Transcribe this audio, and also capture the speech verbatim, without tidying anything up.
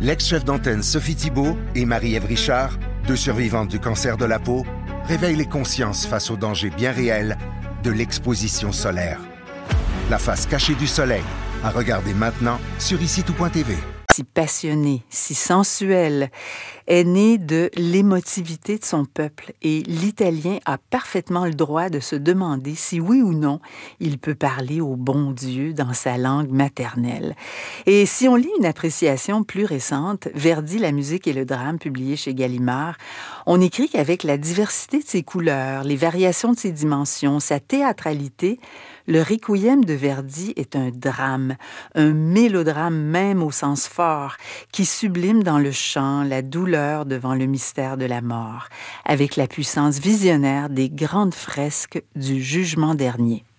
L'ex-chef d'antenne Sophie Thibault et Marie-Ève Richard, deux survivantes du cancer de la peau, réveillent les consciences face aux dangers bien réels de l'exposition solaire. La face cachée du soleil, à regarder maintenant sur ici tout point t v. Si passionné, si sensuel, est né de l'émotivité de son peuple et l'Italien a parfaitement le droit de se demander si oui ou non il peut parler au bon Dieu dans sa langue maternelle. Et si on lit une appréciation plus récente, Verdi, la musique et le drame, publié chez Gallimard, on écrit qu'avec la diversité de ses couleurs, les variations de ses dimensions, sa théâtralité, le Requiem de Verdi est un drame, un mélodrame même au sens fort, qui sublime dans le chant la douleur devant le mystère de la mort, avec la puissance visionnaire des grandes fresques du jugement dernier.